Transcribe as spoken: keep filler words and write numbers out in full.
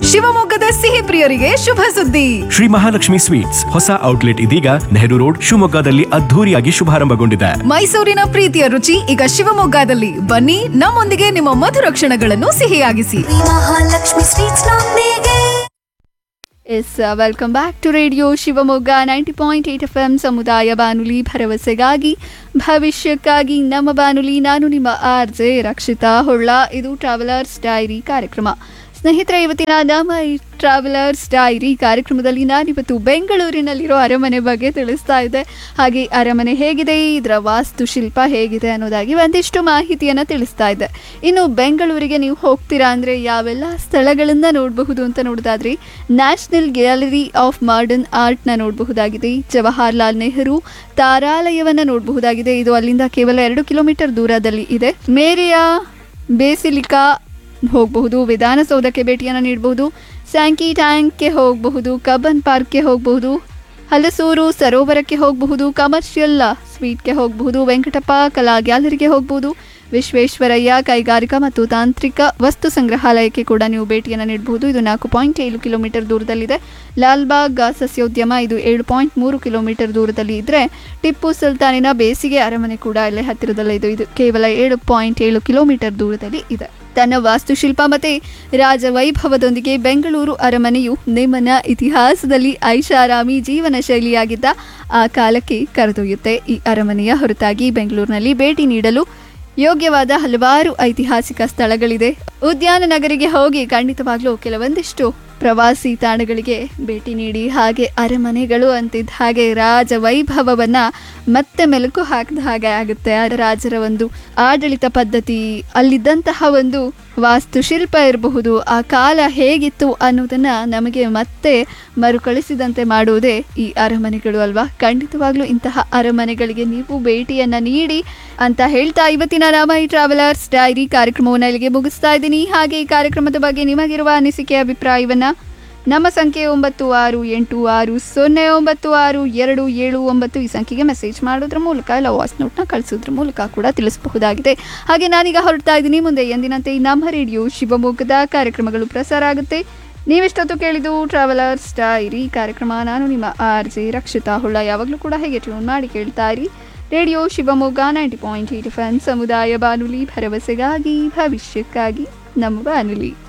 ಶಿವಮೊಗ್ಗದ ಸಿಹಿ ಪ್ರಿಯರಿಗೆ ಶುಭ ಸುದ್ದಿ. ಶ್ರೀ ಮಹಾಲಕ್ಷ್ಮಿ ಸ್ವೀಟ್ಸ್ ಹೊಸ ಔಟ್ಲೆಟ್ ಇದೀಗ ನೆಹರು ರೋಡ್ ಶಿವಮೊಗ್ಗದಲ್ಲಿ ಅದ್ಧೂರಿಯಾಗಿ ಶುಭಾರಂಭಗೊಂಡಿದೆ. ಮೈಸೂರಿನ ಪ್ರೀತಿಯ ರುಚಿ ಈಗ ಶಿವಮೊಗ್ಗದಲ್ಲಿ. ಬನ್ನಿ, ನಮ್ಮೊಂದಿಗೆ ನಿಮ್ಮ ಮಧುರ ಕ್ಷಣಗಳನ್ನು ಸಿಹಿಯಾಗಿಸಿ. ಮಹಾಲಕ್ಷ್ಮಿ ಸ್ವೀಟ್ಸ್ ನೊಂದಿಗೆ. S welcome back to radio Shivamogga ninety point eight F M ಸಮುದಾಯ ಬಾನುಲಿ, ಭರವಸೆಗಾಗಿ ಭವಿಷ್ಯಕ್ಕಾಗಿ ನಮ್ಮ ಬಾನುಲಿ. ನಾನು ನಿಮ್ಮ ಆರ್ ಜೆ ರಕ್ಷಿತಾ ಹೊಳ್ಳ. ಇದು ಟ್ರಾವೆಲರ್ಸ್ ಡೈರಿ ಕಾರ್ಯಕ್ರಮ. ಸ್ನೇಹಿತರೆ, ಇವತ್ತಿನ ನಮ್ಮ ಈ ಟ್ರಾವೆಲರ್ಸ್ ಡೈರಿ ಕಾರ್ಯಕ್ರಮದಲ್ಲಿ ನಾನಿವತ್ತು ಬೆಂಗಳೂರಿನಲ್ಲಿರೋ ಅರಮನೆ ಬಗ್ಗೆ ತಿಳಿಸ್ತಾ ಇದ್ದೆ. ಹಾಗೆ ಅರಮನೆ ಹೇಗಿದೆ, ಇದರ ವಾಸ್ತುಶಿಲ್ಪ ಹೇಗಿದೆ ಅನ್ನೋದಾಗಿ ಒಂದಿಷ್ಟು ಮಾಹಿತಿಯನ್ನು ತಿಳಿಸ್ತಾ ಇದ್ದೆ. ಇನ್ನು ಬೆಂಗಳೂರಿಗೆ ನೀವು ಹೋಗ್ತೀರಾ ಅಂದರೆ ಯಾವೆಲ್ಲ ಸ್ಥಳಗಳನ್ನು ನೋಡಬಹುದು ಅಂತ ನೋಡೋದಾದ್ರೆ, ನ್ಯಾಷನಲ್ ಗ್ಯಾಲರಿ ಆಫ್ ಮಾಡರ್ನ್ ಆರ್ಟ್ನ ನೋಡಬಹುದಾಗಿದೆ. ಜವಾಹರ್ಲಾಲ್ ನೆಹರು ತಾರಾಲಯವನ್ನು ನೋಡಬಹುದಾಗಿದೆ. ಇದು ಅಲ್ಲಿಂದ ಕೇವಲ ಎರಡು ಕಿಲೋಮೀಟರ್ ದೂರದಲ್ಲಿ ಇದೆ. ಮೇರಿಯಾ ಬೇಸಿಲಿಕಾ ಹೋಗಬಹುದು. ವಿಧಾನಸೌಧಕ್ಕೆ ಭೇಟಿಯನ್ನು ನೀಡಬಹುದು. ಸ್ಯಾಂಕಿ ಟ್ಯಾಂಕ್ಗೆ ಹೋಗಬಹುದು. ಕಬ್ಬನ್ ಪಾರ್ಕ್ಗೆ ಹೋಗಬಹುದು. ಹಲಸೂರು ಸರೋವರಕ್ಕೆ ಹೋಗಬಹುದು. ಕಮರ್ಷಿಯಲ್ ಸ್ವೀಟ್ಗೆ ಹೋಗಬಹುದು. ವೆಂಕಟಪ್ಪ ಕಲಾ ಗ್ಯಾಲರಿಗೆ ಹೋಗಬಹುದು. ವಿಶ್ವೇಶ್ವರಯ್ಯ ಕೈಗಾರಿಕಾ ಮತ್ತು ತಾಂತ್ರಿಕ ವಸ್ತು ಸಂಗ್ರಹಾಲಯಕ್ಕೆ ಕೂಡ ನೀವು ಭೇಟಿಯನ್ನು ನೀಡಬಹುದು. ಇದು ನಾಲ್ಕು ಪಾಯಿಂಟ್ ಏಳು ಕಿಲೋಮೀಟರ್ ದೂರದಲ್ಲಿದೆ. ಲಾಲ್ಬಾಗ್ ಸಸ್ಯೋದ್ಯಮ ಇದು ಏಳು ಪಾಯಿಂಟ್ ಮೂರು ಕಿಲೋಮೀಟರ್ ದೂರದಲ್ಲಿ ಇದ್ದರೆ, ಟಿಪ್ಪು ಸುಲ್ತಾನಿನ ಬೇಸಿಗೆ ಅರಮನೆ ಕೂಡ ಇಲ್ಲೇ ಹತ್ತಿರದಲ್ಲೇ ಇದು ಇದು ಕೇವಲ ಏಳು ಪಾಯಿಂಟ್ ಏಳು ಕಿಲೋಮೀಟರ್ ದೂರದಲ್ಲಿ ಇದೆ. ತನ್ನ ವಾಸ್ತುಶಿಲ್ಪ ಮತ್ತು ರಾಜವೈಭವದೊಂದಿಗೆ ಬೆಂಗಳೂರು ಅರಮನೆಯು ನಿಮ್ಮನ್ನ ಇತಿಹಾಸದಲ್ಲಿ ಐಷಾರಾಮಿ ಜೀವನ ಶೈಲಿಯಾಗಿದ್ದ ಆ ಕಾಲಕ್ಕೆ ಕರೆದೊಯ್ಯುತ್ತೆ. ಈ ಅರಮನೆಯ ಹೊರತಾಗಿ ಬೆಂಗಳೂರಿನಲ್ಲಿ ಭೇಟಿ ನೀಡಲು ಯೋಗ್ಯವಾದ ಹಲವಾರು ಐತಿಹಾಸಿಕ ಸ್ಥಳಗಳಿದೆ. ಉದ್ಯಾನ ನಗರಿಗೆ ಹೋಗಿ ಖಂಡಿತವಾಗ್ಲೂ ಕೆಲವೊಂದಿಷ್ಟು ಪ್ರವಾಸಿ ತಾಣಗಳಿಗೆ ಭೇಟಿ ನೀಡಿ. ಹಾಗೆ ಅರಮನೆಗಳು ಅಂತಿದ್ದ ಹಾಗೆ ರಾಜ ವೈಭವವನ್ನು ಮತ್ತೆ ಮೆಲುಕು ಹಾಕಿದ ಹಾಗೆ ಆಗುತ್ತೆ. ರಾಜರ ಒಂದು ಆಡಳಿತ ಪದ್ಧತಿ, ಅಲ್ಲಿದ್ದಂತಹ ಒಂದು ವಾಸ್ತುಶಿಲ್ಪ ಇರಬಹುದು, ಆ ಕಾಲ ಹೇಗಿತ್ತು ಅನ್ನೋದನ್ನು ನಮಗೆ ಮತ್ತೆ ಮರುಕಳಿಸಿದಂತೆ ಮಾಡುವುದೇ ಈ ಅರಮನೆಗಳು ಅಲ್ವಾ. ಖಂಡಿತವಾಗ್ಲೂ ಇಂತಹ ಅರಮನೆಗಳಿಗೆ ನೀವು ಭೇಟಿಯನ್ನು ನೀಡಿ ಅಂತ ಹೇಳ್ತಾ ಇವತ್ತಿನ ನಮ್ಮ ಈ ಟ್ರಾವೆಲರ್ಸ್ ಡೈರಿ ಕಾರ್ಯಕ್ರಮವನ್ನು ಇಲ್ಲಿಗೆ ಮುಗಿಸ್ತಾ ಇದ್ದೀನಿ. ಹಾಗೆ ಈ ಕಾರ್ಯಕ್ರಮದ ಬಗ್ಗೆ ನಿಮಗಿರುವ ಅನಿಸಿಕೆ, ಅಭಿಪ್ರಾಯವನ್ನು ನಮ್ಮ ಸಂಖ್ಯೆ ಒಂಬತ್ತು ಆರು ಎಂಟು ಆರು ಸೊನ್ನೆ ಒಂಬತ್ತು ಆರು ಎರಡು ಏಳು ಒಂಬತ್ತು ಈ ಸಂಖ್ಯೆಗೆ ಮೆಸೇಜ್ ಮಾಡೋದ್ರ ಮೂಲಕ ಇಲ್ಲ ವಾಯ್ಸ್ ನೋಟ್ನ ಕಳಿಸೋದ್ರ ಮೂಲಕ ಕೂಡ ತಿಳಿಸಬಹುದಾಗಿದೆ. ಹಾಗೆ ನಾನೀಗ ಹೊರಡ್ತಾ ಇದ್ದೀನಿ. ಮುಂದೆ ಎಂದಿನಂತೆ ನಮ್ಮ ರೇಡಿಯೋ ಶಿವಮೊಗ್ಗದ ಕಾರ್ಯಕ್ರಮಗಳು ಪ್ರಸಾರ ಆಗುತ್ತೆ. ನೀವಿಷ್ಟೊತ್ತು ಕೇಳಿದ್ದು ಟ್ರಾವೆಲರ್ಸ್ ಡೈರಿ ಕಾರ್ಯಕ್ರಮ. ನಾನು ನಿಮ್ಮ ಆರ್ ಜೆ ರಕ್ಷಿತಾ ಹೊಳ್ಳ. ಯಾವಾಗಲೂ ಕೂಡ ಹೇಗೆ ಟ್ಯೂನ್ ಮಾಡಿ ಕೇಳ್ತಾ ಇರಿ radio Shivamogga ninety point eight F M ಸಮುದಾಯ ಬಾನುಲಿ, ಭರವಸೆಗಾಗಿ ಭವಿಷ್ಯಕ್ಕಾಗಿ ನಮ್ಮ ಬಾನುಲಿ.